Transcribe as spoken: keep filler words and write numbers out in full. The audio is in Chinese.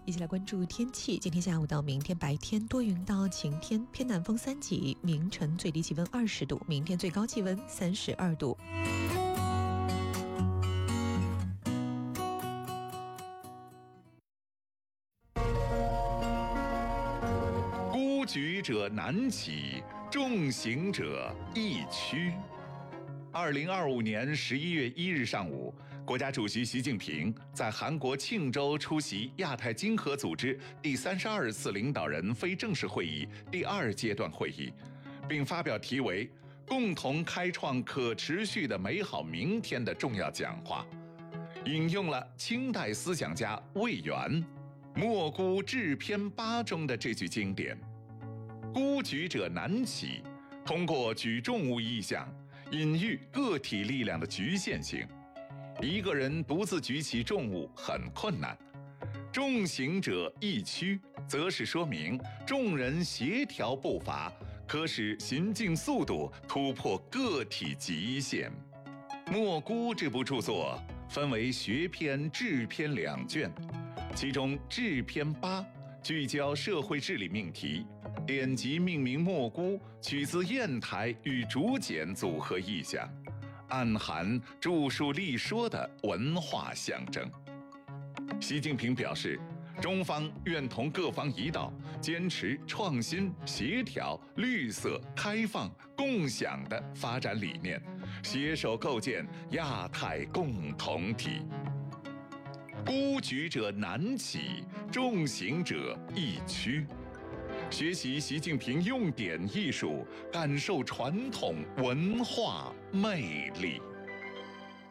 一起来关注天气。今天下午到明天白天多云到晴天，偏南风三级，明晨最低气温二十度，明天最高气温三十二度。 孤举者难起，重行者易趋。二零二五年十一月一日上午，国家主席习近平在韩国庆州出席亚太经合组织第三十二次领导人非正式会议第二阶段会议，并发表题为“共同开创可持续的美好明天”的重要讲话，引用了清代思想家魏源《莫孤致篇八》中的这句经典：“孤举者难起”，通过举重物意象隐喻个体力量的局限性，一个人独自举起重物很困难；重行者易趋，则是说明众人协调步伐，可使行进速度突破个体极限。《莫孤》这部著作分为学篇、志篇两卷，其中志篇八聚焦社会治理命题，典籍命名莫孤，取自砚台与竹简组合意象，暗含著述立说的文化象征。习近平表示，中方愿同各方一道，坚持创新、协调、绿色、开放、共享的发展理念，携手构建亚太共同体。孤举者难起，重行者易趋。学习习近平用典艺术，感受传统文化魅力。